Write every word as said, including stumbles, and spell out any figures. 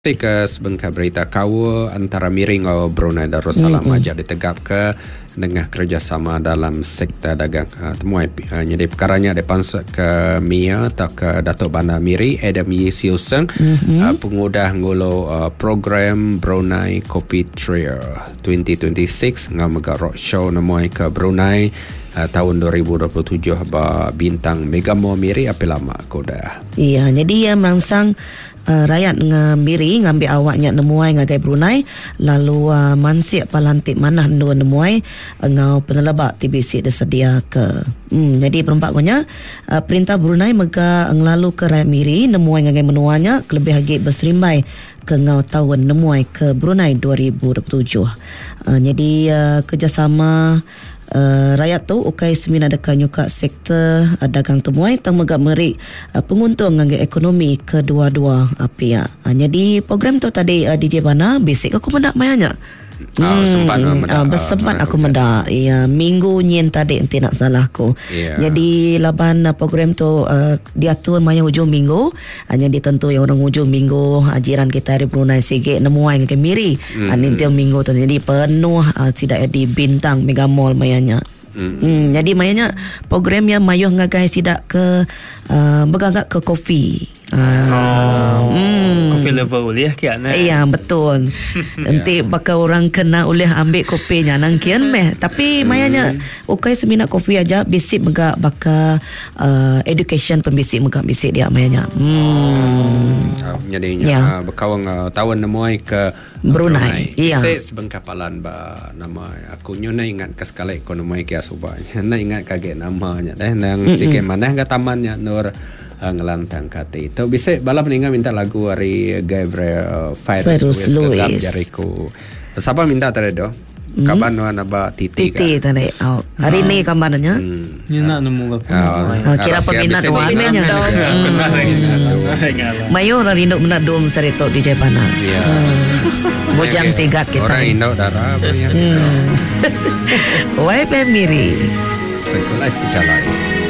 Ke sebengkah berita kawa antara Miring atau Brunei Darussalam mm-hmm. aja ditegap ke dengan kerjasama dalam sektor dagang. Uh, temuai uh, jadi perkaranya ada pansut ke Mia atau ke Datuk Bandar Miri Adam Yee Siu Seng mm-hmm. uh, pengudah ngulo uh, program Brunei Coffee Trail twenty twenty-six ngam mega roadshow namuai ke Brunei uh, tahun dua ribu dua puluh tujuh ba bintang Mega Mall Miri api lama koda. Iya, jadi yang merangsang Uh, rakyat ngambiri ngambil awaknya nemuai ngagai Brunei lalu uh, mansiak palantik manah dua nemuai uh, ngau penelabak T B C disedia ke hmm, jadi perompaknya uh, perintah Brunei mega ngelalu ke rakyat miri nemuai ngagai menuanya kelebih lagi berserimbai ke ngau tahun nemuai ke Brunei dua ribu dua puluh tujuh uh, jadi uh, kerjasama Uh, rakyat tu ukai semina dekat nyuka sektor uh, dagang temuai tang megak merik uh, penguntung dengan ekonomi kedua-dua uh, pihak. Uh, jadi program tu tadi uh, D J Bana basic aku mendak mayanya. Hmm, uh, sempat uh, uh, bersempat uh, aku mendak ya minggu nyen tadi nanti nak salah aku. Yeah. Jadi laban uh, program tu uh, diatur maya hujung minggu hanya ditentu yang orang hujung minggu uh, jiran kita di Brunei sige nemuai ke Miri mm-hmm. uh, nintil minggu tu jadi penuh uh, tidak di bintang Mega Mall mayanya. Mm-hmm. Hmm, jadi mayanya program yang mayuh ngagai sidak ke uh, begagak ke kopi. Ah, oh, hmm. Kopi level boleh kian eh. Iya betul. Nanti bakal orang kena oleh ambil kopinya nang kian meh. Tapi mayanya ukai seminat kopi aja bisik mega bakal uh, education pembisik mega bisik dia mayanya. Hmm. Uh, jadinya ya. uh, berkawang uh, tahun nemuai ke Brunei. Iya. Saya sebengkah palan ba nama aku nyona ingat ke skala ekonomi kia subanya. Na ingat kaget namanya dah nang sikit mana ke tamannya Nur ngelantang kata itu bisa balap ninga minta lagu dari Gabriel Virus Lewis Jericho. Siapa minta tadi do? Hmm? Kaban no naba Titi. Titi tadi. Oh, hari ni kabarnya. Hmm. Ni nak nemu aku. Oh, kira peminat warnanya. Mayo orang Indo benar dom cerita di Jepana. Ya. Bojang sigat kita. Orang Indo darah banyak. Wai Miri. Sekolah sejalai.